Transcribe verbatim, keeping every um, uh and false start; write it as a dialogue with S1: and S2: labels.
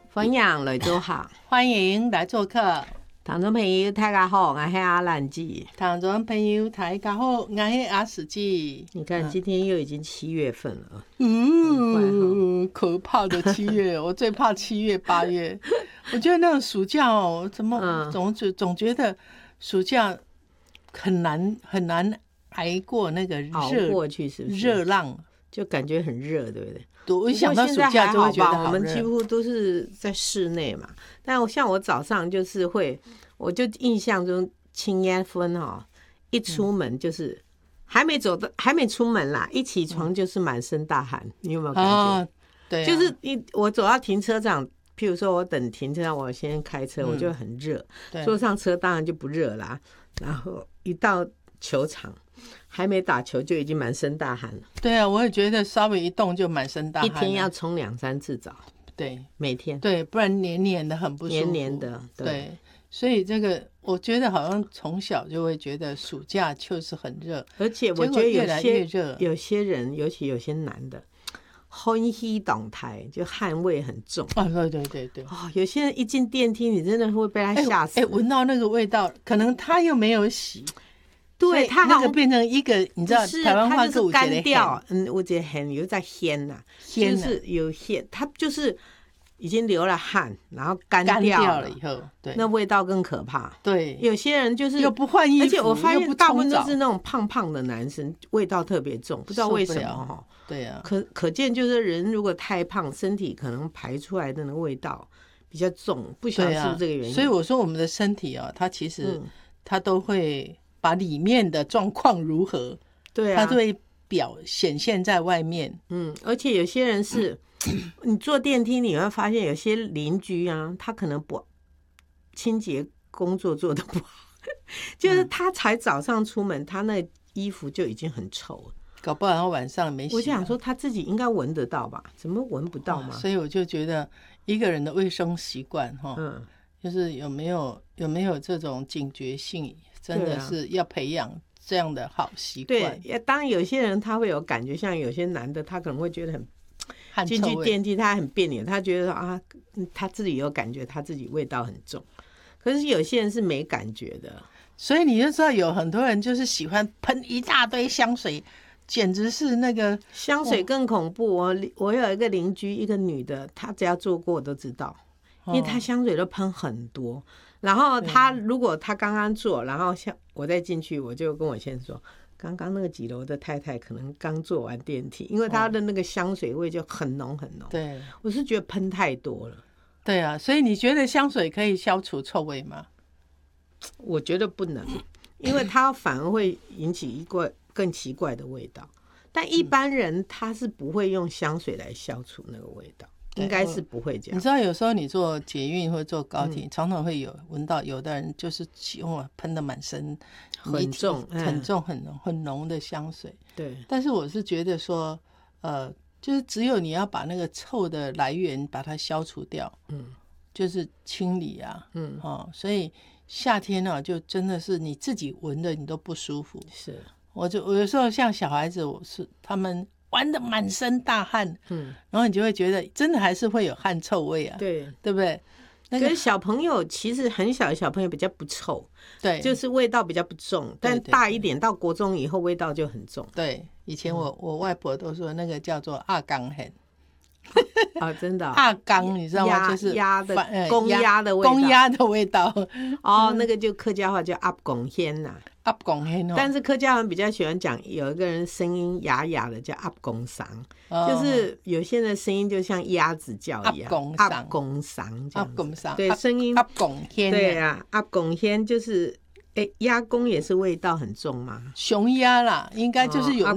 S1: 分享来做好，
S2: 欢迎来做客。
S1: 听众朋友大家好，我是阿兰姐。
S2: 听众朋友大家好，我是阿史记。
S1: 你看，今天又已经七月份了，
S2: 嗯，可怕的七月，我最怕七月八月。我觉得那种暑假哦，怎么、嗯、总总觉得暑假很难很难挨过那个热
S1: 熬过去，是不是
S2: 热浪？
S1: 就感觉很热，对不对？
S2: 我一想到暑假就会觉得好热。
S1: 我们几乎都是在室内嘛，但像我早上就是会，我就印象中清烟分哦，一出门就是还没走到，还没出门啦，一起床就是满身大汗，嗯、你有没有感觉？
S2: 哦、对、啊，
S1: 就是一我走到停车场，譬如说我等停车场，我先开车，我就很热，嗯、坐上车当然就不热啦，然后一到球场。还没打球就已经满身大汗了。
S2: 对啊，我也觉得稍微一动就满身大汗。
S1: 一天要冲两三次澡。
S2: 对，
S1: 每天。
S2: 对，不然黏黏的很不舒服。
S1: 黏黏的。
S2: 对。对，所以这个我觉得好像从小就会觉得暑假就是很热，
S1: 而且我觉得有些
S2: 越越
S1: 有些人，尤其有些男的，昏虚动态，就汗味很重。
S2: 啊，对对对对。
S1: 哦，有些人一进电梯，你真的会被他吓死。
S2: 哎，闻到那个味道，可能他又没有洗。
S1: 对，
S2: 它那个变成一个，你知道台湾话
S1: 是干掉，嗯，我觉得很有在鲜呐，就是有鲜，它就是已经流了汗，然后干掉
S2: 了以后，对，
S1: 那味道更可怕。
S2: 对，
S1: 有些人就是
S2: 又不换衣服，
S1: 而且我发现大部分都是那种胖胖的男生，味道特别重，不知道为什么哈。
S2: 对啊，
S1: 可可见就是人如果太胖，身体可能排出来的那个味道比较重，不晓得是不是这个原因。
S2: 所以我说我们的身体啊，它其实它都会。把里面的状况如何，
S1: 对啊，
S2: 它都会表显现在外面。
S1: 嗯，而且有些人是，你坐电梯你会发现有些邻居啊，他可能不清洁工作做得不好，就是他才早上出门，他那衣服就已经很臭了，
S2: 搞不好晚上没洗。
S1: 我想说他自己应该闻得到吧？怎么闻不到嘛？
S2: 所以我就觉得一个人的卫生习惯哈，嗯，就是有没有有没有这种警觉性。真的是要培养这样的好习惯。
S1: 对，当然有些人他会有感觉，像有些男的他可能会觉得很进去电梯他很别扭，他觉得啊他自己有感觉，他自己味道很重。可是有些人是没感觉的，
S2: 所以你就知道有很多人就是喜欢喷一大堆香水，简直是那个
S1: 香水更恐怖。我我有一个邻居，一个女的，她只要做过我都知道，因为她香水都喷很多。然后他如果他刚刚做，然后像我再进去，我就跟我先生说，刚刚那个几楼的太太可能刚坐完电梯，因为他的那个香水味就很浓很浓。
S2: 对，
S1: 我是觉得喷太多了。
S2: 对啊，所以你觉得香水可以消除臭味吗？
S1: 我觉得不能，因为它反而会引起一个更奇怪的味道。但一般人他是不会用香水来消除那个味道。应该是不会这样。
S2: 你知道有时候你坐捷运或者坐高铁、嗯、常常会有闻到有的人就是用喷的满身
S1: 很重
S2: 很重很浓很浓的香水。
S1: 对，
S2: 但是我是觉得说呃，就是只有你要把那个臭的来源把它消除掉，嗯，就是清理啊，嗯哦，所以夏天呢、啊、就真的是你自己闻的你都不舒服。
S1: 是，
S2: 我就我有时候像小孩子，我是他们玩得满身大汗，嗯，然后你就会觉得真的还是会有汗臭味啊，
S1: 对，
S2: 对不对？
S1: 那个小朋友其实很小的小朋友比较不臭，
S2: 对，
S1: 就是味道比较不重，但大一点到国中以后味道就很重。
S2: 对，以前我、嗯、我外婆都说那个叫做阿缸hen。
S1: 哦，真的、哦，
S2: 阿缸你知道吗？就是
S1: 鸭的公鸭的味道，
S2: 公鸭的味道。
S1: 哦，那个就客家话叫阿公hen呐，
S2: 阿公hen。
S1: 但是客家人比较喜欢讲，有一个人声音哑哑的叫阿公桑，哦、就是有些人声音就像鸭子叫一样，阿公桑，阿公桑，对，声音
S2: 阿公hen，
S1: 对啊，阿公hen就是。哎，鸭公也是味道很重吗？
S2: 雄鸭啦，应该就是有那